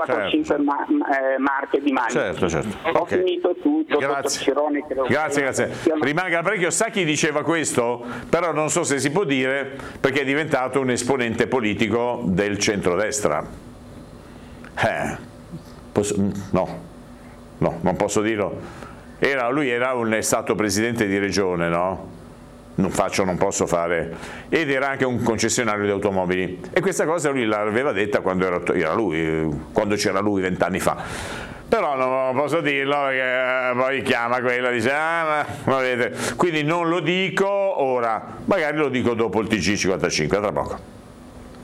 4-5 marche di Magni. Certo. Ho finito tutto. Grazie. Grazie. Rimanga parecchio. Sa chi diceva questo? Però non so se si può dire, perché è diventato un esponente politico del centrodestra. No, non posso dirlo. Lui è stato presidente di regione, no? Non posso fare, ed era anche un concessionario di automobili, e questa cosa lui l'aveva detta quando c'era lui 20 anni fa, però non posso dirlo perché poi chiama quella e dice ma vedete, quindi non lo dico ora, magari lo dico dopo il TG55, tra poco.